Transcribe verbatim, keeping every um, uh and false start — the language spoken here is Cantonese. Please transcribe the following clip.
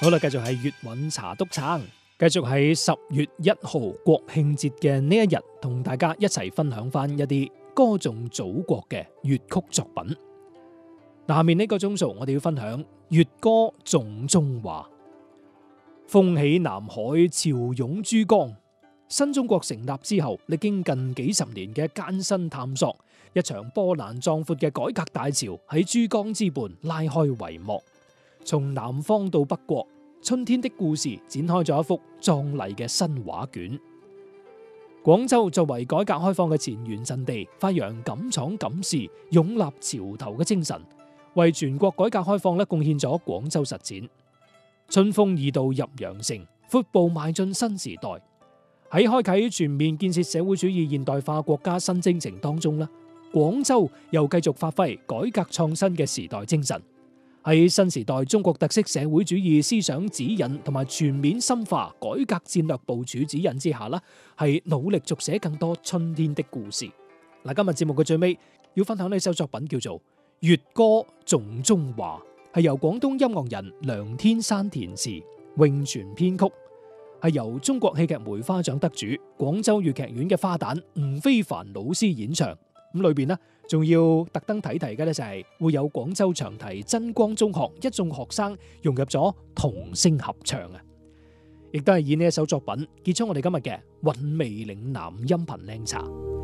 好啦，繼續係粵韻茶篤撐，繼續喺十月一號國慶節嘅呢一日，同大家一齊分享翻一啲歌頌祖國嘅粵曲作品。下面呢個鐘數，我哋要分享粵歌頌中華。風起南海潮湧珠江，新中國成立之後，歷經近幾十年嘅艱辛探索，一場波瀾壯闊嘅改革大潮喺珠江之畔拉開帷幕。從南方到北國，春天的故事展開咗一幅壯麗嘅新畫卷。廣州作為改革開放嘅前沿陣地，發揚敢闖敢試、勇立潮頭嘅精神，為全國改革開放咧貢獻咗廣州實踐。春風二度入羊城，闊步邁進新時代。喺開啟全面建設社會主義現代化國家新征程當中咧，廣州又繼續發揮改革創新嘅時代精神。喺新時代中國特色社會主義思想指引同埋全面深化改革戰略部署指引之下啦，係努力續寫更多春天的故事。嗱，今日節目嘅最尾要分享呢首作品叫做《粵歌頌中華》，係由廣東音樂人梁天山填詞，詠泉編曲，係由中國戲劇梅花獎得主、廣州粵劇院嘅花旦吳非凡老師演唱。咁裏邊呢，仲要特登提提嘅咧，就係會有廣州長堤真光中學一眾學生融入咗童聲合唱啊！亦都係以呢一首作品結束我哋今日嘅韻味嶺南音頻靚茶。